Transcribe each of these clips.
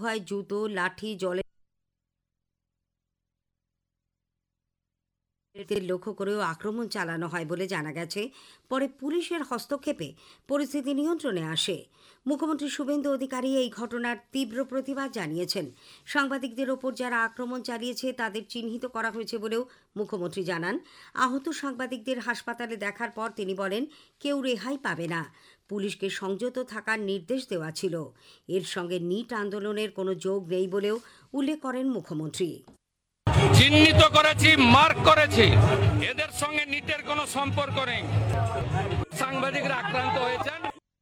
ভয় জুতো, লাঠি, জলের লক্ষ্য করেও আক্রমণ চালানো হয় বলে জানা গেছে। পরে পুলিশের হস্তক্ষেপে পরিস্থিতি নিয়ন্ত্রণে আসে। মুখ্যমন্ত্রী শুভেন্দু অধিকারী এই ঘটনার তীব্র প্রতিবাদ জানিয়েছেন। সাংবাদিকদের ওপর যারা আক্রমণ চালিয়েছে তাদের চিহ্নিত করা হয়েছে বলেও মুখ্যমন্ত্রী জানান। আহত সাংবাদিকদের হাসপাতালে দেখার পর তিনি বলেন, কেউ রেহাই পাবে না। পুলিশকে সংযত থাকার নির্দেশ দেওয়া ছিল। এর সঙ্গে নিট আন্দোলনের কোনো যোগ নেই বলেও উল্লেখ করেন মুখ্যমন্ত্রী। চিহ্নিত করেছি, মার্ক করেছি, এদের সঙ্গে নিটের কোনো সম্পর্ক নেই। সাংবাদিকরা আক্রান্ত হয়েছেন।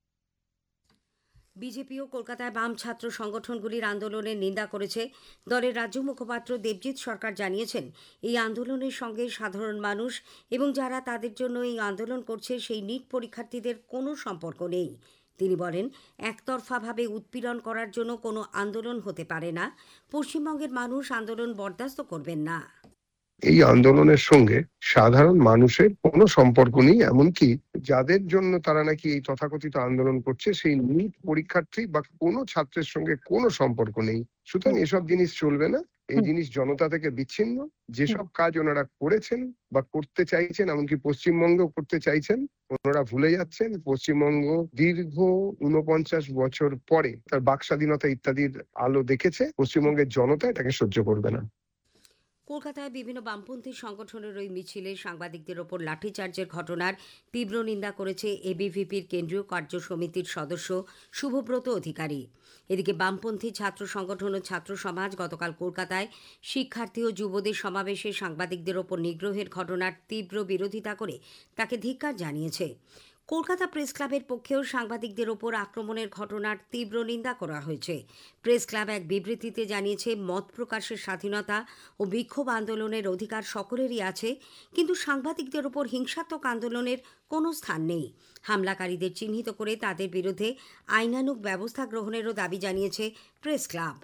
বিজেপিও কলকাতায় বাম ছাত্র সংগঠনগুলির আন্দোলনের নিন্দা করেছে। দলের রাজ্য মুখপাত্র দেবজিৎ সরকার জানিয়েছেন, এই আন্দোলনের সঙ্গে সাধারণ মানুষ এবং যারা তাদের জন্য এই আন্দোলন করছে সেই নিট পরীক্ষার্থীদের কোনো সম্পর্ক নেই। তিনি বলেন, একতরফাভাবে উৎপীড়ন করার জন্য কোনো আন্দোলন হতে পারে না। পশ্চিমবঙ্গের মানুষ আন্দোলন বরদাস্ত করবেন না। এই আন্দোলনের সঙ্গে সাধারণ মানুষের কোনো সম্পর্ক নেই, এমনকি যাদের জন্য তারা নাকি এই তথাকথিত আন্দোলন করছে সেই নিট পরীক্ষার্থী বা কোনো ছাত্রের সঙ্গে কোনো সম্পর্ক নেই। সুতরাং এসব জিনিস চলবে না। এই জিনিস জনতা থেকে বিচ্ছিন্ন। যেসব কাজ ওনারা করেছেন বা করতে চাইছেন, এমনকি পশ্চিমবঙ্গেও করতে চাইছেন, ওনারা ভুলে যাচ্ছেন পশ্চিমবঙ্গ দীর্ঘ 49 বছর পরে তার বাক স্বাধীনতা ইত্যাদির আলো দেখেছে। পশ্চিমবঙ্গের জনতা এটাকে সহ্য করবে না। কলকাতায় বিভিন্ন বামপন্থী সংগঠনের ওই মিছিলে সাংবাদিকদের ওপর লাঠিচার্জের ঘটনার তীব্র নিন্দা করেছে এবিভিপির কেন্দ্রীয় কার্য সমিতির সদস্য শুভব্রত অধিকারী। এদিকে বামপন্থী ছাত্র সংগঠন ও ছাত্র সমাজ গতকাল কলকাতায় শিক্ষার্থী ও যুবদের সমাবেশে সাংবাদিকদের ওপর নিগ্রহের ঘটনার তীব্র বিরোধিতা করে তাকে ধিক্কার জানিয়েছে। কলকাতা প্রেস ক্লাবের পক্ষেও সাংবাদিকদের ওপর আক্রমণের ঘটনার তীব্র নিন্দা করা হয়েছে। প্রেস ক্লাব এক বিবৃতিতে জানিয়েছে, মত প্রকাশের স্বাধীনতা ও বিক্ষোভ আন্দোলনের অধিকার সকলেরই আছে, কিন্তু সাংবাদিকদের ওপর হিংসাত্মক আন্দোলনের কোনো স্থান নেই। হামলাকারীদের চিহ্নিত করে তাদের বিরুদ্ধে আইনানুগ ব্যবস্থা গ্রহণেরও দাবি জানিয়েছে প্রেস ক্লাব।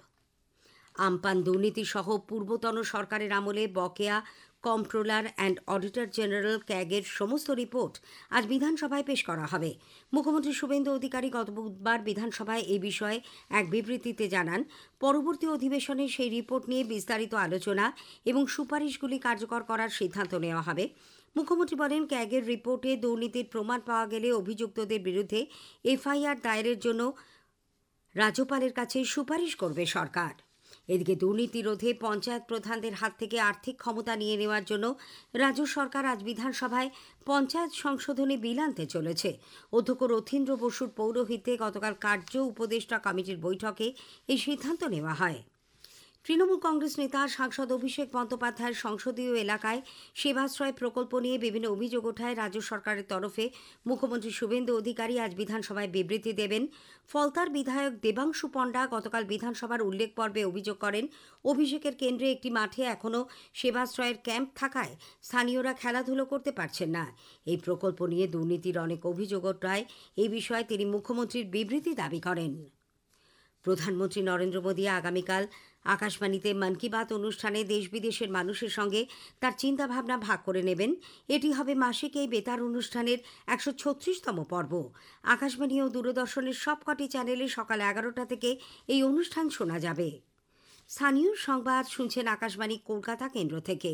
আমপান দুর্নীতি সহ পূর্বতন সরকারের আমলে বকেয়া কম্ট্রোলার অ্যান্ড অডিটর জেনারেল ক্যাগের সমস্ত রিপোর্ট আজ বিধানসভায় পেশ করা হবে। মুখ্যমন্ত্রী শুভেন্দু অধিকারী গত বুধবার বিধানসভায় এই বিষয়ে এক বিবৃতিতে জানান, পরবর্তী অধিবেশনে সেই রিপোর্ট নিয়ে বিস্তারিত আলোচনা এবং সুপারিশগুলি কার্যকর করার সিদ্ধান্ত নেওয়া হবে। মুখ্যমন্ত্রী বলেন, ক্যাগের রিপোর্টে দুর্নীতির প্রমাণ পাওয়া গেলে অভিযুক্তদের বিরুদ্ধে এফআইআর দায়েরের জন্য রাজ্যপালের কাছে সুপারিশ করবে সরকার। এদিকে দুর্নীতি রোধে পঞ্চায়েত প্রধানদের হাত থেকে আর্থিক ক্ষমতা নিয়ে নেওয়ার জন্য রাজ্য সরকার আজ বিধানসভায় পঞ্চায়েত সংশোধনী বিল আনতে চলেছে। অধ্যক্ষ রথীন্দ্র বসুর পৌরোহিত্যে গতকাল কার্য উপদেষ্টা কমিটির বৈঠকে এই সিদ্ধান্ত নেওয়া হয়। তৃণমূল কংগ্রেস নেতা সাংসদ অভিষেক বন্দ্যোপাধ্যায়ের সংসদীয় এলাকায় সেবাশ্রয় প্রকল্প নিয়ে বিভিন্ন অভিযোগ ওঠায় রাজ্য সরকারের তরফে মুখ্যমন্ত্রী শুভেন্দু অধিকারী আজ বিধানসভায় বিবৃতি দেবেন। ফলতার বিধায়ক দেবাংশু পণ্ডা গতকাল বিধানসভার উল্লেখ পর্বে অভিযোগ করেন, অভিষেকের কেন্দ্রে একটি মাঠে এখনও সেবাশ্রয়ের ক্যাম্প থাকায় স্থানীয়রা খেলাধুলো করতে পারছেন না। এই প্রকল্প নিয়ে দুর্নীতির অনেক অভিযোগ ওঠায় এই বিষয়ে তিনি মুখ্যমন্ত্রীর বিবৃতি দাবি করেন। প্রধানমন্ত্রী নরেন্দ্র মোদী আগামীকাল আকাশবাণীতে মন কি বাত অনুষ্ঠানে দেশ বিদেশের মানুষের সঙ্গে তার চিন্তাভাবনা ভাগ করে নেবেন। এটি হবে মাসিক এই বেতার অনুষ্ঠানের 136তম পর্ব। আকাশবাণী ও দূরদর্শনের সবকটি চ্যানেলে সকাল 11টা থেকে এই অনুষ্ঠান শোনা যাবে। স্থানীয় সংবাদ শুনছেন আকাশবাণী কলকাতা কেন্দ্র থেকে।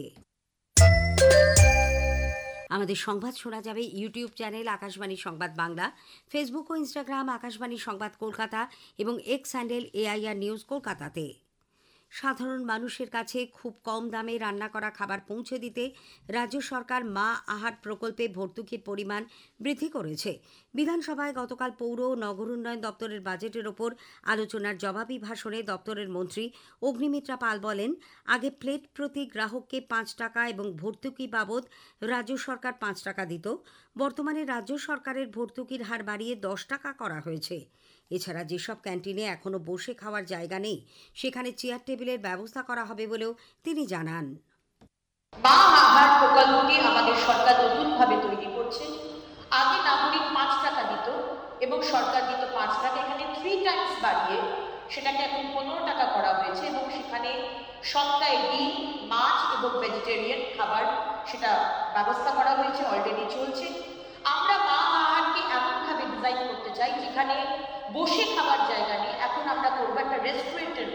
আমাদের সংবাদ শোনা যাবে ইউটিউব চ্যানেল আকাশবাণী সংবাদ বাংলা, ফেসবুক ও ইনস্টাগ্রাম আকাশবাণী সংবাদ কলকাতা এবং এক্স হ্যান্ডেল এআইআর নিউজ কলকাতাতে। সাধারণ মানুষের কাছে খুব কম দামে রান্না করা খাবার পৌঁছে দিতে রাজ্য সরকার মা আহার প্রকল্পে ভর্তুকির পরিমাণ বৃদ্ধি করেছে। বিধানসভায় গতকাল পৌর ও নগর উন্নয়ন দপ্তরের বাজেটের ওপর আলোচনার জবাবি ভাষণে দপ্তরের মন্ত্রী অগ্নিমিত্রা পাল বলেন, আগে প্লেট প্রতি গ্রাহককে 5 টাকা এবং ভর্তুকি বাবদ রাজ্য সরকার 5 টাকা দিত। বর্তমানে রাজ্য সরকারের ভর্তুকির হার বাড়িয়ে 10 টাকা করা হয়েছে। এছাড়া যেসব ক্যান্টিনে এখনও বসে খাওয়ার জায়গা নেই সেখানে চেয়ার টেবিলের ব্যবস্থা করা হবে বলেও তিনি জানান। মা আহার প্রকল্পটি আমাদের সরকার নতুনভাবে তৈরি করছে। আগে নাগরিক 5 টাকা দিত এবং সরকার দিত 5 টাকা, এখানে 3 টাইমস বাড়িয়ে সেটাকে এখন 15 টাকা করা হয়েছে এবং সেখানে সপ্তাহে ডিম, মাছ এবং ভেজিটেরিয়ান খাবার সেটা ব্যবস্থা করা হয়েছে, অলরেডি চলছে। আমরা মা আহারকে এমনভাবে ডিজাইন করতে চাই যেখানে বসে খাবার জায়গা নেই, এখন আমরা করবো একটা রেস্টুরেন্টের